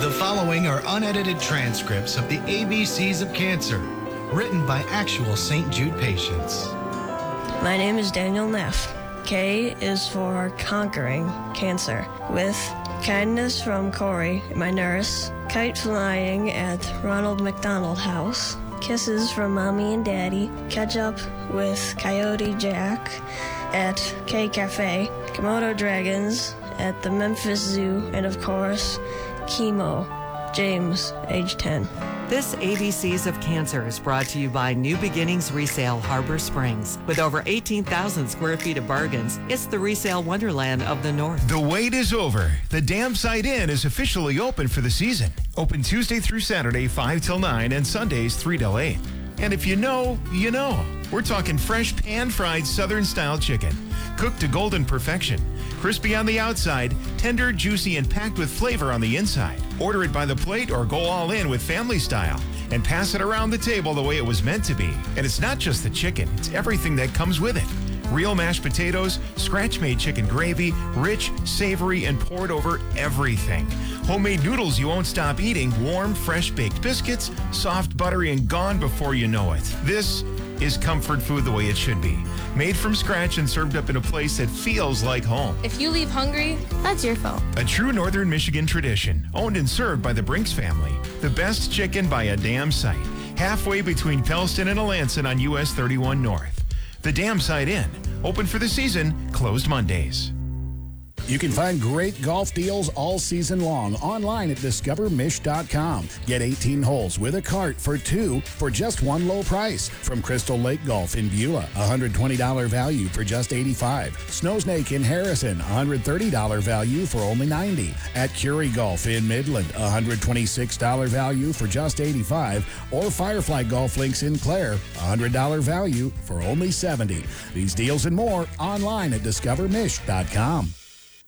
The following are unedited transcripts of the ABCs of Cancer, written by actual St. Jude patients. My name is Daniel Neff. K is for conquering cancer. With kindness from Corey, my nurse. Kite flying at Ronald McDonald House. Kisses from Mommy and Daddy. Catch up with Coyote Jack at K Cafe. Komodo dragons at the Memphis Zoo. And of course, Chemo. James, age 10. This ABCs of Cancer is brought to you by New Beginnings Resale Harbor Springs. With over 18,000 square feet of bargains, it's the resale wonderland of the North. The wait is over. The Dam Site Inn is officially open for the season. Open Tuesday through Saturday, 5 till 9, and Sundays, 3 till 8. And if you know, you know. We're talking fresh pan-fried Southern-style chicken, cooked to golden perfection. Crispy on the outside, tender, juicy, and packed with flavor on the inside. Order it by the plate or go all in with family style and pass it around the table the way it was meant to be. And it's not just the chicken, it's everything that comes with it. Real mashed potatoes, scratch-made chicken gravy, rich, savory, and poured over everything. Homemade noodles you won't stop eating, warm, fresh-baked biscuits, soft, buttery, and gone before you know it. This is comfort food the way it should be. Made from scratch and served up in a place that feels like home. If you leave hungry, that's your fault. A true Northern Michigan tradition, owned and served by the Brinks family. The best chicken by a damn sight. Halfway between Pellston and Alanson on US 31 North. The Dam Site Inn, open for the season, closed Mondays. You can find great golf deals all season long online at discovermish.com. Get 18 holes with a cart for 2 for just one low price. From Crystal Lake Golf in Beulah, $120 value for just $85. Snowsnake in Harrison, $130 value for only $90. At Curie Golf in Midland, $126 value for just $85. Or Firefly Golf Links in Clare, $100 value for only $70. These deals and more online at discovermish.com.